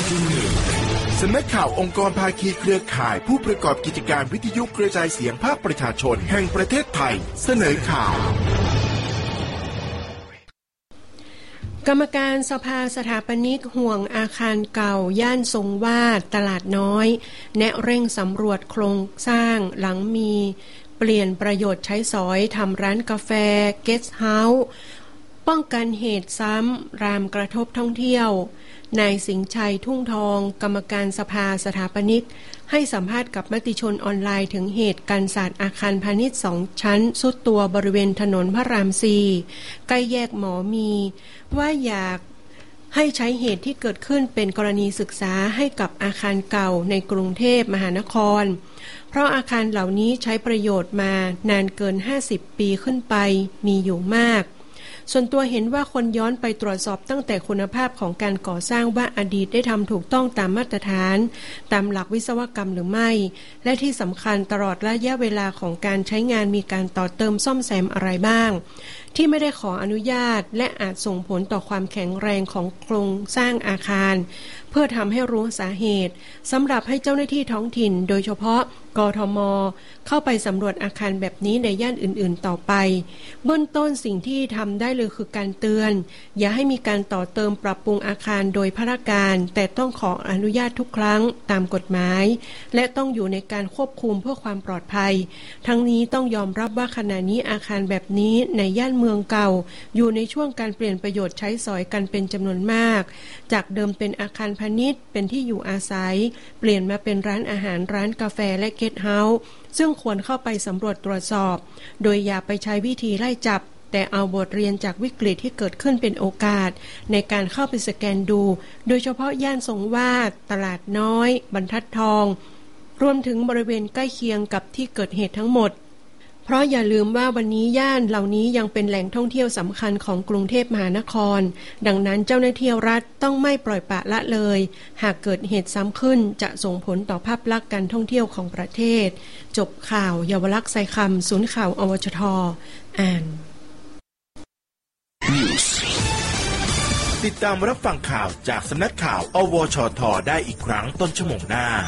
สำนักข่าวองค์กรภาคีเครือข่ายผู้ประกอบกิจการวิทยุกระจายเสียงภาคประชาชนแห่งประเทศไทยเสนอข่าวกรรมการสภาสถาปนิกห่วงอาคารเก่าย่านทรงวาดตลาดน้อยแนะเร่งสำรวจโครงสร้างหลังมีเปลี่ยนประโยชน์ใช้สอยทำร้านกาแฟเกสต์เฮาส์ป้องกันเหตุซ้ำรามกระทบท่องเที่ยวนายสิงห์ชัยทุ่งทองกรรมการสภาสถาปนิกให้สัมภาษณ์กับมติชนออนไลน์ถึงเหตุการศาสตร์อาคารพาณิชย์2ชั้นทรุดตัวบริเวณถนนพระราม 4ใกล้แยกหมอมีว่าอยากให้ใช้เหตุที่เกิดขึ้นเป็นกรณีศึกษาให้กับอาคารเก่าในกรุงเทพมหานครเพราะอาคารเหล่านี้ใช้ประโยชน์มานานเกิน50ปีขึ้นไปมีอยู่มากส่วนตัวเห็นว่าคนย้อนไปตรวจสอบตั้งแต่คุณภาพของการก่อสร้างว่าอดีตได้ทำถูกต้องตามมาตรฐานตามหลักวิศวกรรมหรือไม่และที่สำคัญตลอดระยะเวลาของการใช้งานมีการต่อเติมซ่อมแซมอะไรบ้างที่ไม่ได้ขออนุญาตและอาจส่งผลต่อความแข็งแรงของโครงสร้างอาคารเพื่อทำให้รู้สาเหตุสำหรับให้เจ้าหน้าที่ท้องถิ่นโดยเฉพาะกทม.เข้าไปสำรวจอาคารแบบนี้ในย่านอื่นๆต่อไปเบื้องต้นสิ่งที่ทำได้เลยคือการเตือนอย่าให้มีการต่อเติมปรับปรุงอาคารโดยพระการแต่ต้องขออนุญาตทุกครั้งตามกฎหมายและต้องอยู่ในการควบคุมเพื่อความปลอดภัยทั้งนี้ต้องยอมรับว่าขณะนี้อาคารแบบนี้ในย่านเมืองเก่าอยู่ในช่วงการเปลี่ยนประโยชน์ใช้สอยกันเป็นจำนวนมากจากเดิมเป็นอาคารพาณิชย์เป็นที่อยู่อาศัยเปลี่ยนมาเป็นร้านอาหารร้านกาแฟและเกสต์เฮาส์ซึ่งควรเข้าไปสำรวจตรวจสอบโดยอย่าไปใช้วิธีไล่จับแต่เอาบทเรียนจากวิกฤตที่เกิดขึ้นเป็นโอกาสในการเข้าไปสแกนดูโดยเฉพาะย่านทรงวาดตลาดน้อยบรรทัดทองรวมถึงบริเวณใกล้เคียงกับที่เกิดเหตุทั้งหมดเพราะอย่าลืมว่าวันนี้ย่านเหล่านี้ยังเป็นแหล่งท่องเที่ยวสำคัญของกรุงเทพมหานครดังนั้นเจ้าหน้าที่รัฐต้องไม่ปล่อยปละละเลยหากเกิดเหตุซ้ำขึ้นจะส่งผลต่อภาพลักษณ์การท่องเที่ยวของประเทศจบข่าวเยาวลักษณ์ไซคำศูนย์ข่าวอวชท.อ่านติดตามรับฟังข่าวจากสำนักข่าวอวชท.ได้อีกครั้งต้นชั่วโมงหน้า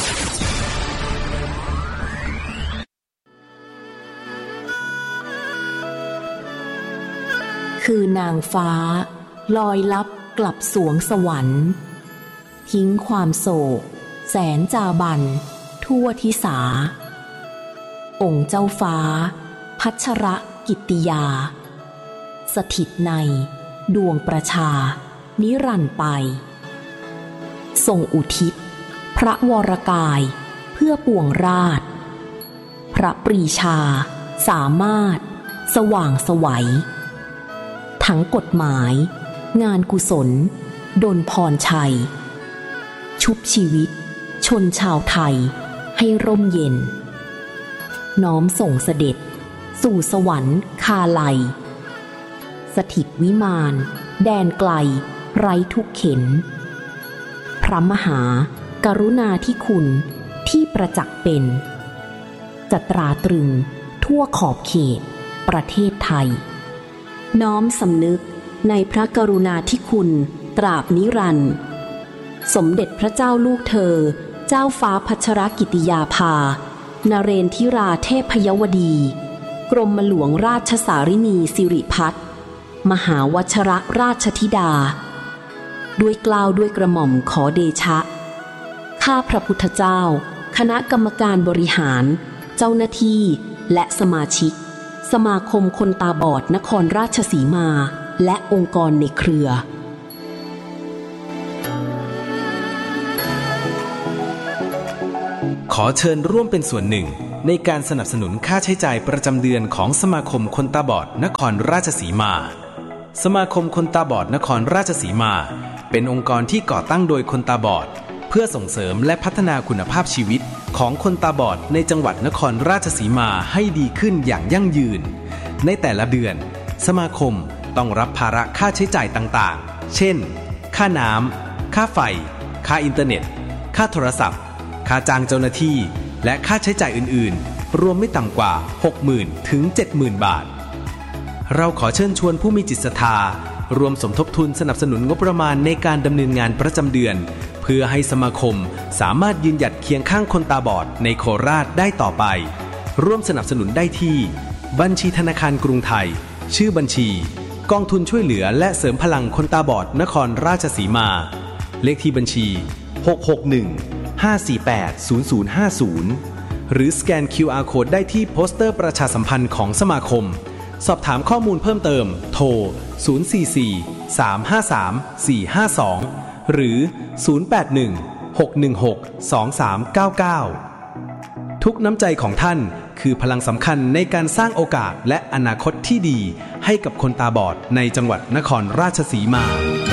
คือนางฟ้าลอยลับกลับสวงสวรรค์ทิ้งความโศกแสนจาบันทั่วทิสาองค์เจ้าฟ้าพัชรกิตติยาสถิตในดวงประชานิรันดร์ไปทรงอุทิศพระวรกายเพื่อปวงราชพระปรีชาสามารถสว่างไสวทั้งกฎหมายงานกุศลดลพรชัยชุบชีวิตชนชาวไทยให้ร่มเย็นน้อมส่งเสด็จสู่สวรรค์คาไลสถิตวิมานแดนไกลไร้ทุกเข็ญพระมหากรุณาธิคุณที่ประจักษ์เป็นจะตราตรึงทั่วขอบเขตประเทศไทยน้อมสำนึกในพระกรุณาธิคุณตราบนิรันดร์สมเด็จพระเจ้าลูกเธอเจ้าฟ้าพัชรกิติยาภานเรนทิราเทพยวดีกรมหลวงราชสารินีสิริพัฒน์มหาวชรราชธิดาด้วยเกล้าด้วยกระหม่อมขอเดชะข้าพระพุทธเจ้าคณะกรรมการบริหารเจ้าหน้าที่และสมาชิกสมาคมคนตาบอดนครราชสีมาและองค์กรในเครือขอเชิญร่วมเป็นส่วนหนึ่งในการสนับสนุนค่าใช้จ่ายประจำเดือนของสมาคมคนตาบอดนครราชสีมาสมาคมคนตาบอดนครราชสีมาเป็นองค์กรที่ก่อตั้งโดยคนตาบอดเพื่อส่งเสริมและพัฒนาคุณภาพชีวิตของคนตาบอดในจังหวัดนครราชสีมาให้ดีขึ้นอย่างยั่งยืนในแต่ละเดือนสมาคมต้องรับภาระค่าใช้จ่ายต่างๆเช่นค่าน้ำค่าไฟค่าอินเทอร์เน็ตค่าโทรศัพท์ค่าจ้างเจ้าหน้าที่และค่าใช้จ่ายอื่นๆรวมไม่ต่ำกว่า 60,000 ถึง 70,000 บาทเราขอเชิญชวนผู้มีจิตศรัทธารวมสมทบทุนสนับสนุนงบประมาณในการดำเนินงานประจำเดือนเพื่อให้สมาคมสามารถยืนหยัดเคียงข้างคนตาบอดในโคราชได้ต่อไปร่วมสนับสนุนได้ที่บัญชีธนาคารกรุงไทยชื่อบัญชีกองทุนช่วยเหลือและเสริมพลังคนตาบอดนครราชสีมาเลขที่บัญชี661-548-0050หรือสแกน QR Code ได้ที่โปสเตอร์ประชาสัมพันธ์ของสมาคมสอบถามข้อมูลเพิ่มเติมโทร044-353-452หรือ081-616-2399ทุกน้ำใจของท่านคือพลังสำคัญในการสร้างโอกาสและอนาคตที่ดีให้กับคนตาบอดในจังหวัดนครราชสีมา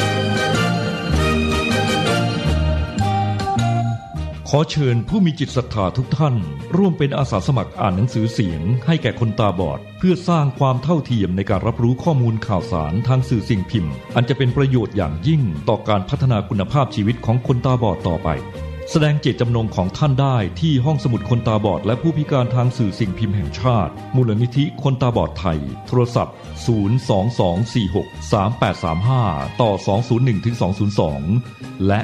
ขอเชิญผู้มีจิตศรัทธาทุกท่านร่วมเป็นอาสาสมัครอ่านหนังสือเสียงให้แก่คนตาบอดเพื่อสร้างความเท่าเทียมในการรับรู้ข้อมูลข่าวสารทางสื่อสิ่งพิมพ์อันจะเป็นประโยชน์อย่างยิ่งต่อการพัฒนาคุณภาพชีวิตของคนตาบอดต่อไปแสดงเจตจำนงของท่านได้ที่ห้องสมุดคนตาบอดและผู้พิการทางสื่อสิ่งพิมพ์แห่งชาติมูลนิธิคนตาบอดไทยโทรศัพท์022463835ต่อ201-202และ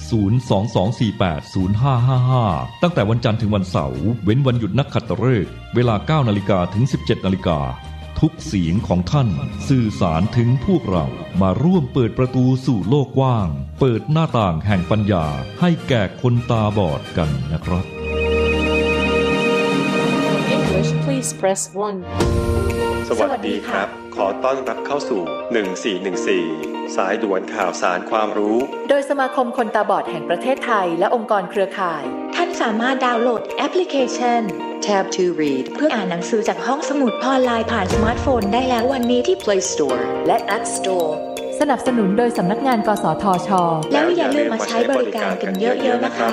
022480555ตั้งแต่วันจันทร์ถึงวันเสาร์เว้นวันหยุดนักขัตฤกษ์เวลา 9:00 นถึง 17:00 นทุกเสียงของท่านสื่อสารถึงพวกเรามาร่วมเปิดประตูสู่โลกกว้างเปิดหน้าต่างแห่งปัญญาให้แก่คนตาบอดกันนะครับ English please press 1 สวัสดีครับขอต้อนรับเข้าสู่1414สายด่วนข่าวสารความรู้โดยสมาคมคนตาบอดแห่งประเทศไทยและองค์กรเครือข่ายท่านสามารถดาวน์โหลดแอปพลิเคชัน Tab to Read เพื่ออ่านหนังสือจากห้องสมุดออนไลน์ผ่านสมาร์ทโฟนได้แล้ววันนี้ที่ Play Store และ App Store สนับสนุนโดยสำนักงานกสทช. แล้วอย่าลืมมาใช้บริการกันเยอะๆนะคะ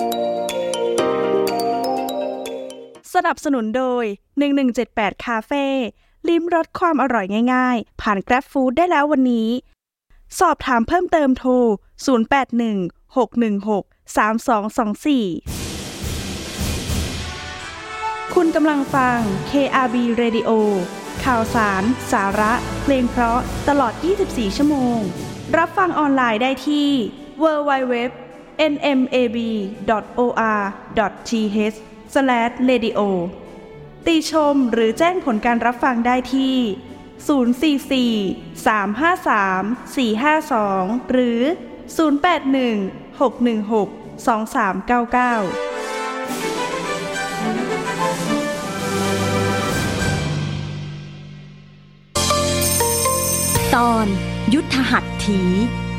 สนับสนุนโดย1178คาเฟ่ลิ้มรสความอร่อยง่ายๆผ่าน Grab Food ได้แล้ววันนี้สอบถามเพิ่มเติมโทร0816163224คุณกำลังฟัง KRB Radio ข่าวสารสาระเพลงเพราะตลอด24ชั่วโมงรับฟังออนไลน์ได้ที่ www.nmab.or.th/radio ติชมหรือแจ้งผลการรับฟังได้ที่044-353-452หรือ081-616-2399 ตอนยุทธหัตถี